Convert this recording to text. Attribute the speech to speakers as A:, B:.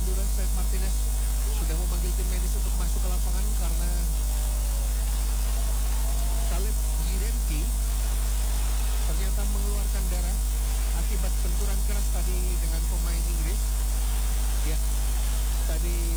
A: Honduras, Fred Martinez sudah memanggil tim medis untuk masuk ke lapangan karena